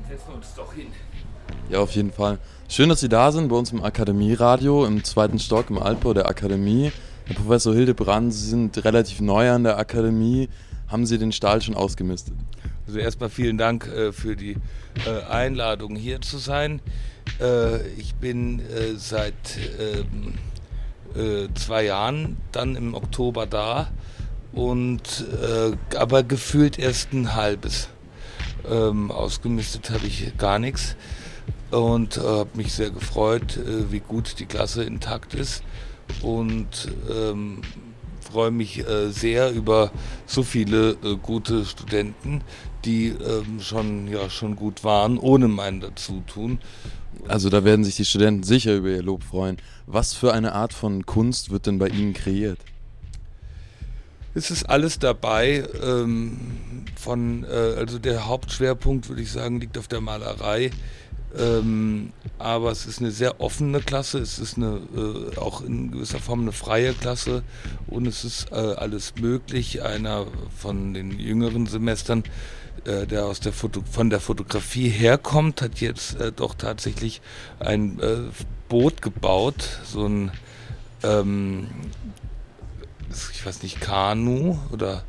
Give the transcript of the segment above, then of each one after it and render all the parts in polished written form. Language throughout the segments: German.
setzen wir uns doch hin. Ja, auf jeden Fall. Schön, dass Sie da sind bei uns im Akademieradio im 2. Stock im Altbau der Akademie. Herr Professor Hildebrand, Sie sind relativ neu an der Akademie. Haben Sie den Stall schon ausgemistet? Also erstmal vielen Dank für die Einladung, hier zu sein. Ich bin seit 2 Jahren dann im Oktober da und aber gefühlt erst ein halbes. Ausgemistet habe ich gar nichts und habe mich sehr gefreut, wie gut die Klasse intakt ist und freue mich sehr über so viele gute Studenten, die schon gut waren, ohne mein Dazutun. Also da werden sich die Studenten sicher über Ihr Lob freuen. Was für eine Art von Kunst wird denn bei Ihnen kreiert? Es ist alles dabei, also der Hauptschwerpunkt, würde ich sagen, liegt auf der Malerei, aber es ist eine sehr offene Klasse, es ist auch in gewisser Form eine freie Klasse und es ist alles möglich. Einer von den jüngeren Semestern, der von der Fotografie herkommt, hat jetzt doch tatsächlich ein Boot gebaut, so ein ich weiß nicht, Kanu oder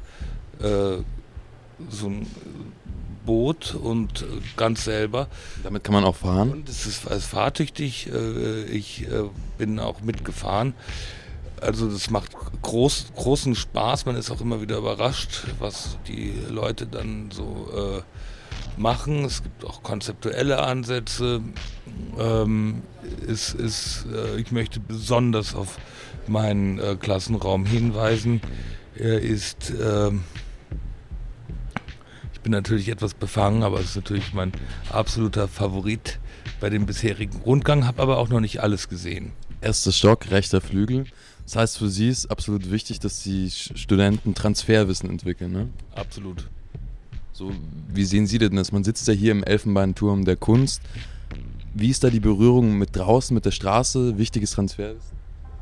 so ein Boot und ganz selber. Damit kann man auch fahren? Und es ist fahrtüchtig, ich bin auch mitgefahren. Also das macht großen Spaß, man ist auch immer wieder überrascht, was die Leute dann so machen. Es gibt auch konzeptuelle Ansätze. Ich möchte besonders auf meinen Klassenraum hinweisen. Ich bin natürlich etwas befangen, aber es ist natürlich mein absoluter Favorit bei dem bisherigen Rundgang, habe aber auch noch nicht alles gesehen. 1. Stock, rechter Flügel. Das heißt, für Sie ist absolut wichtig, dass die Studenten Transferwissen entwickeln, ne? Absolut. So, wie sehen Sie denn das? Man sitzt ja hier im Elfenbeinturm der Kunst. Wie ist da die Berührung mit draußen, mit der Straße? Wichtiges Transferwissen?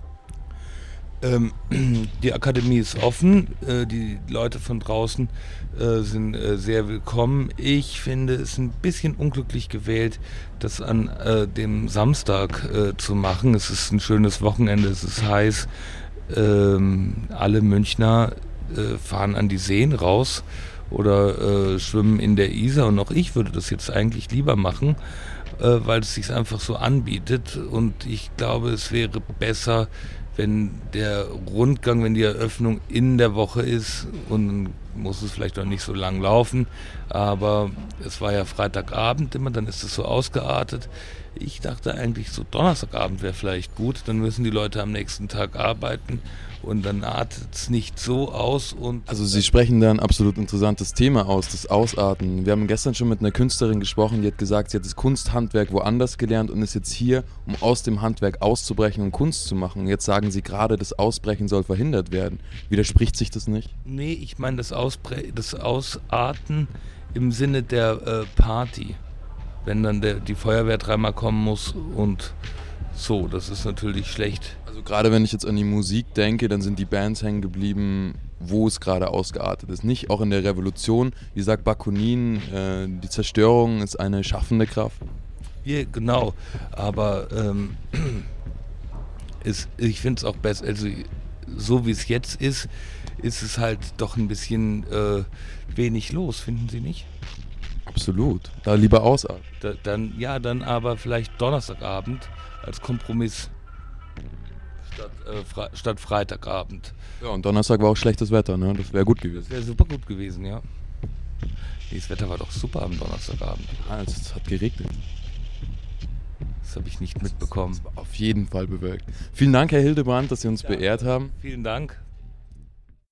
Die Akademie ist offen, die Leute von draußen sind sehr willkommen. Ich finde es ein bisschen unglücklich gewählt, das an dem Samstag zu machen. Es ist ein schönes Wochenende, es ist heiß. Alle Münchner fahren an die Seen raus oder schwimmen in der Isar und auch ich würde das jetzt eigentlich lieber machen, weil es sich einfach so anbietet und ich glaube, es wäre besser, wenn der Rundgang, wenn die Eröffnung in der Woche ist und dann muss es vielleicht auch nicht so lang laufen, aber es war ja Freitagabend immer, dann ist es so ausgeartet. Ich dachte eigentlich so Donnerstagabend wäre vielleicht gut, dann müssen die Leute am nächsten Tag arbeiten und dann artet es nicht so aus. Also Sie sprechen da ein absolut interessantes Thema aus, das Ausarten. Wir haben gestern schon mit einer Künstlerin gesprochen, die hat gesagt, sie hat das Kunsthandwerk woanders gelernt und ist jetzt hier, um aus dem Handwerk auszubrechen und Kunst zu machen. Jetzt sagen Sie gerade, das Ausbrechen soll verhindert werden. Widerspricht sich das nicht? Nee, ich meine das Ausarten im Sinne der Party. Wenn dann die Feuerwehr dreimal kommen muss und so, das ist natürlich schlecht. Also gerade wenn ich jetzt an die Musik denke, dann sind die Bands hängen geblieben, wo es gerade ausgeartet ist. Nicht auch in der Revolution, wie sagt Bakunin, die Zerstörung ist eine schaffende Kraft. Ja, genau, aber ich finde es auch besser, also so wie es jetzt ist es halt doch ein bisschen wenig los, finden Sie nicht? Absolut, da lieber ausatmen. Dann aber vielleicht Donnerstagabend als Kompromiss statt Freitagabend. Ja, und Donnerstag war auch schlechtes Wetter, ne? Das wäre gut gewesen. Das wäre super gut gewesen, ja. Das Wetter war doch super am Donnerstagabend. Ja, es hat geregnet. Das habe ich nicht mitbekommen. Das war auf jeden Fall bewölkt. Vielen Dank, Herr Hildebrand, dass Sie uns beehrt haben. Vielen Dank.